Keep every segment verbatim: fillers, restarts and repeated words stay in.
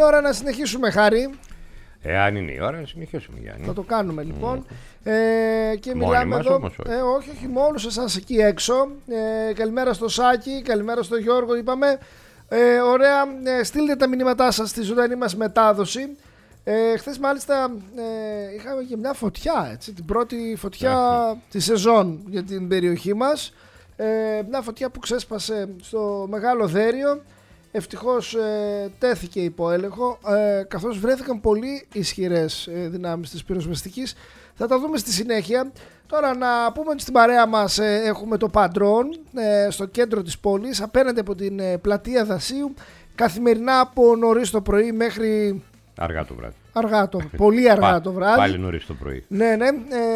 Είναι ώρα να συνεχίσουμε, Χάρη. Εάν είναι η ώρα να συνεχίσουμε, Γιάννη. Θα το κάνουμε λοιπόν. Mm. Ε, και Μόνοι μιλάμε μας, εδώ. όμως, όχι. Ε, όχι, όχι, με όλους εσάς εκεί έξω. Ε, καλημέρα στο Σάκη, καλημέρα στο Γιώργο, είπαμε. Ε, ωραία, ε, στείλτε τα μηνύματά σας στη ζωντανή μας μετάδοση. Ε, χθες μάλιστα ε, είχαμε και μια φωτιά, έτσι, την πρώτη φωτιά τη σεζόν για την περιοχή μας. Ε, μια φωτιά που ξέσπασε στο Μεγάλο Δέριο. Ευτυχώς ε, τέθηκε υπό έλεγχο, ε, καθώς βρέθηκαν πολύ ισχυρές ε, δυνάμεις της πυροσβεστικής. Θα τα δούμε στη συνέχεια. Τώρα να πούμε ότι στην παρέα μας ε, έχουμε το Παντρόν ε, στο κέντρο της πόλης, απέναντι από την ε, πλατεία Δασίου, καθημερινά από νωρίς το πρωί μέχρι... Αργά το βράδυ. Αργά το, πολύ αργά το βράδυ. Πάλι νωρίς το πρωί. Ναι, ναι. Ε,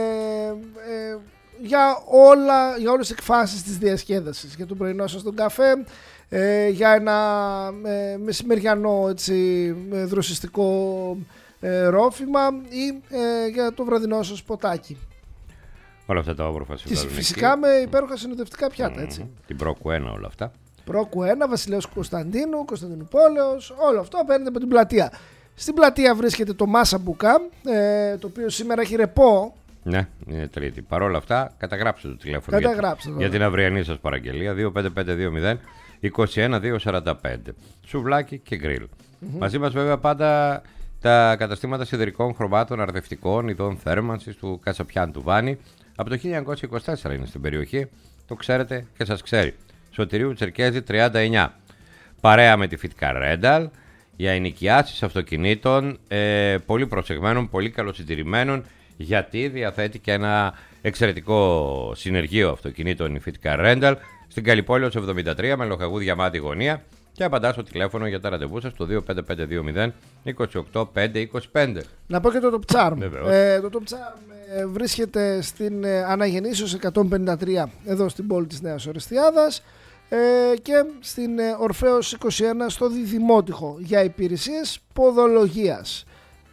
ε, για, όλα, για όλες τις εκφάσεις της διασκέδασης. Για τον πρωινό σας τον καφέ, ε, για ένα ε, μεσημεριανό έτσι, δροσιστικό ε, ρόφημα ή ε, για το βραδινό σας ποτάκι. Όλα αυτά τα όμορφα συμβαίνουν. Φυσικά με υπέροχα συνοδευτικά πιάτα. Έτσι. Mm, την Πρόκου ένα όλα αυτά. Πρόκου ένα, Βασιλέως Κωνσταντίνου, Κωνσταντινούπολεως, όλο αυτό απέναντι από την πλατεία. Στην πλατεία βρίσκεται το Μάσα Μπουκά, ε, το οποίο σήμερα έχει ρεπό. Ναι, είναι τρίτη. Παρ' όλα αυτά, καταγράψτε το τηλέφωνο Καταγράψτε για, για την αυριανή σας παραγγελία δύο πέντε πέντε δύο μηδέν είκοσι ένα δύο σαράντα πέντε. Σουβλάκι και γκριλ. Mm-hmm. Μαζί μας βέβαια πάντα τα καταστήματα σιδερικών χρωμάτων, αρδευτικών, ειδών θέρμανσης του Κασαπιάν του Βάνη. Από το χίλια εννιακόσια είκοσι τέσσερα είναι στην περιοχή, το ξέρετε και σας ξέρει. Σωτηρίου Τσερκέζη τριάντα εννιά. Παρέα με τη Φιτκα Ρένταλ για ενοικιάσεις αυτοκινήτων, ε, πολύ προσεγμένων, πολύ καλοσυντηρημένων, γιατί διαθέτει και ένα εξαιρετικό συνεργείο αυτοκινήτων η Φιτκα Ρένταλ στην Καλυπόλεως εβδομήντα τρία με Λοχαγού Διαμάτη γωνία και απαντά στο τηλέφωνο για τα ραντεβού σας στο δύο πέντε πέντε δύο μηδέν είκοσι οκτώ πεντακόσια είκοσι πέντε. Να πω και το Top Charm. ε, το Top Charm ε, βρίσκεται στην ε, Αναγεννήσεως εκατόν πενήντα τρία εδώ στην πόλη της Νέας Ορεστιάδας ε, και στην ε, Ορφέως είκοσι ένα στο Διδημότυχο για υπηρεσίες ποδολογίας.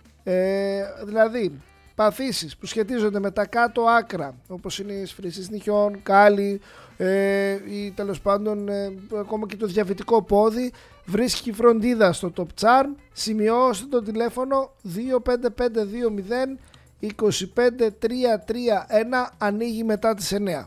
Ε, δηλαδή παθήσεις που σχετίζονται με τα κάτω άκρα, όπως είναι οι σφρήσεις νυχιών, κάλλη ε, ή τέλος πάντων ε, ακόμα και το διαβητικό πόδι, βρίσκει φροντίδα στο Top Charm. Σημειώστε το τηλέφωνο δύο πέντε πέντε δύο μηδέν είκοσι πέντε τριακόσια τριάντα ένα, ανοίγει μετά τις εννιά.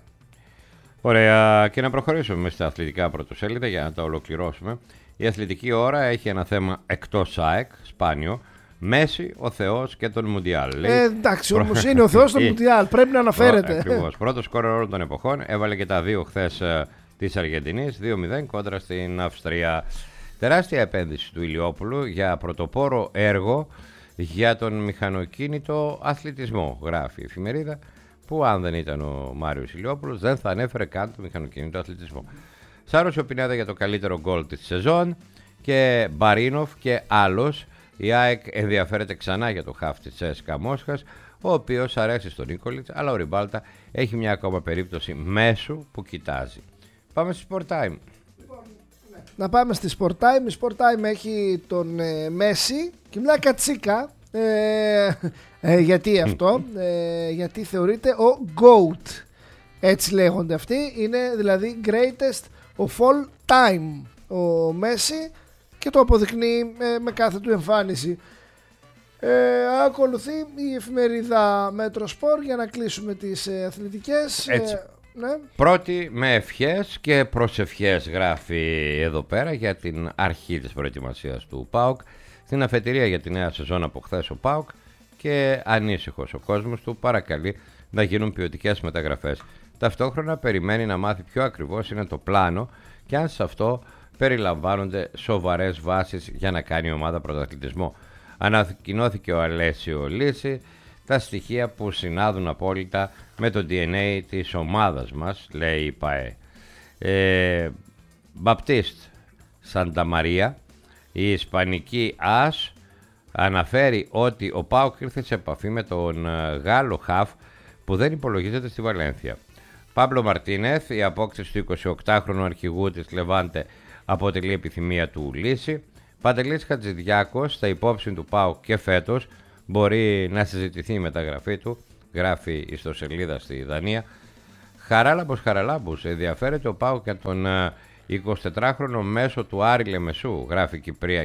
Ωραία, και να προχωρήσουμε στα αθλητικά πρωτοσέλιδα για να τα ολοκληρώσουμε. Η αθλητική ώρα έχει ένα θέμα εκτός ΑΕΚ, σπάνιο. Μέση, ο Θεός και τον Μουντιάλ. Ε, εντάξει, όμως είναι ο Θεός στον Μουντιάλ, πρέπει να αναφέρεται. Ακριβώς. Πρώτο σκόρερ όλων των εποχών. Έβαλε και τα δύο χθες ε, της Αργεντινής, δύο μηδέν κόντρα στην Αυστρία. Τεράστια επένδυση του Ηλιόπουλου για πρωτοπόρο έργο για τον μηχανοκίνητο αθλητισμό, γράφει η εφημερίδα, που αν δεν ήταν ο Μάριος Ηλιόπουλος δεν θα ανέφερε καν το μηχανοκίνητο αθλητισμό. Σάρωσε ο Πινέδα για το καλύτερο γκολ της σεζόν και Μπαρίνοφ και άλλος. Η ΑΕΚ ενδιαφέρεται ξανά για το χαφ της ΣΕΣΚΑ Μόσχας, ο οποίος αρέσει στον Νίκολιτς, αλλά ο Ριμπάλτα έχει μια ακόμα περίπτωση μέσου που κοιτάζει. Πάμε στη Sport Time. Λοιπόν, ναι. Να πάμε στη Sport Time. Η Sport Time έχει τον ε, Μέση και μια κατσίκα. Ε, ε, γιατί αυτό, ε, γιατί θεωρείται ο GOAT. Έτσι λέγονται αυτοί. Είναι δηλαδή greatest of all time ο Μέση. Και το αποδεικνύει ε, με κάθε του εμφάνιση. Ε, ακολουθεί η εφημερίδα Μέτροσπορ για να κλείσουμε τις ε, αθλητικές. Έτσι. Ε, ναι. Πρώτη με ευχές και προσευχές γράφει εδώ πέρα για την αρχή της προετοιμασίας του ΠΑΟΚ. Στην αφετηρία για τη νέα σεζόν από χθες ο ΠΑΟΚ και ανήσυχος ο κόσμος του παρακαλεί να γίνουν ποιοτικές μεταγραφές. Ταυτόχρονα περιμένει να μάθει πιο ακριβώς είναι το πλάνο και αν σε αυτό περιλαμβάνονται σοβαρές βάσεις για να κάνει η ομάδα πρωταθλητισμό. Ανακοινώθηκε ο Αλέσιο Λύση τα στοιχεία που συνάδουν απόλυτα με το ντι εν έι της ομάδας μας, λέει η ΠΑΕ. Ε, Μπαπτίστ Σανταμαρία, η ισπανική ΑΣ, αναφέρει ότι ο ΠΑΟΚ ήρθε σε επαφή με τον Γάλλο χαφ που δεν υπολογίζεται στη Βαλένθια. Πάμπλο Μαρτίνεθ, η απόκτηση του εικοσιοκτάχρονου αρχηγού της Λεβάντε, αποτελεί επιθυμία του Λύση. Παντελής Χατζηδιάκος, στα υπόψη του ΠΑΟΚ και φέτος, μπορεί να συζητηθεί η μεταγραφή του, γράφει η ιστοσελίδα στη Δανία. Χαράλαμπος Χαραλάμπους, ενδιαφέρεται ο ΠΑΟΚ για τον εικοσιτετράχρονο μέσο του Άρη Λεμεσού, γράφει Κυπρία